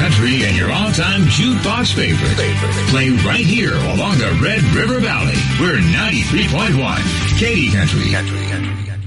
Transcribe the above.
country and your all-time jukebox favorite. Play right here along the Red River Valley. We're 93.1 Katy Country.